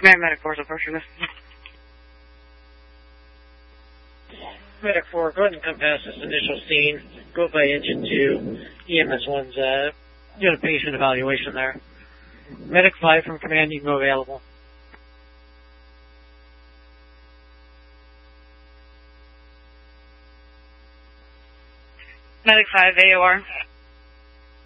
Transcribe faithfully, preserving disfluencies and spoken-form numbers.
Command Medic four, so first service. Medic four, go ahead and come past this initial scene. Go by engine two. E M S one's uh, doing a patient evaluation there. Medic five from command, you can go available. Medic five, A O R.